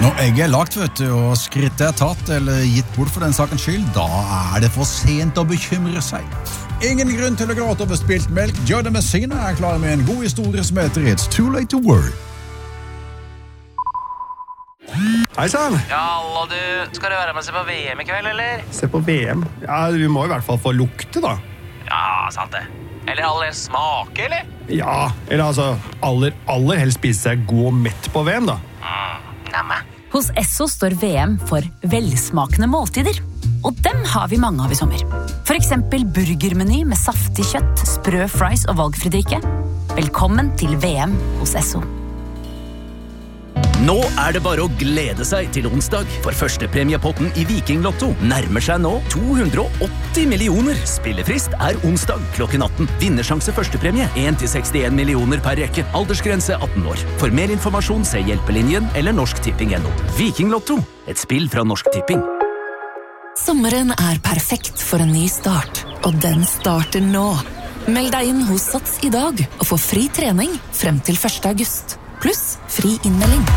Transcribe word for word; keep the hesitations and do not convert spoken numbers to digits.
Når egg er lagt, vet du, og skritt er tatt eller gitt bort for den sakens skyld, da er det for sent å bekymre seg. Ingen grunn til å gråte over spilt melk. Jodie Messina er klar med en god historie som heter It's Too Late to Worry. Hei sann! Ja, hallo du. Skal du være med og se på V M i kveld, eller? Se på V M? Ja, vi må i hvert fall få lukte, da. Ja, sant det. Eller aller smake, eller? Ja, eller altså, aller, aller helst spise seg god og mett på V M, da. Mm, nemme. Hos Esso står V M for velsmakende måltider. Og dem har vi mange av i sommer. For eksempel burgermeny med saftig kjøtt, sprø fries og valgfri drikke. Velkommen til V M hos Esso. Nå er det bare å glede seg til onsdag, for førstepremiepotten i Viking Lotto nærmer seg nå to hundre og åtti millioner. Spillefrist er onsdag klokken atten. Vinnersjanse førstepremie en til sekstien millioner per rekke. Aldersgrense atten år. For mer informasjon se Hjelpelinjen eller Norsk Tipping punktum no. Viking Lotto, et spill fra Norsk Tipping. Sommeren er perfekt for en ny start, og den starter nå. Meld deg inn hos Sats i dag og få fri trening frem til første august. Pluss fri innmelding.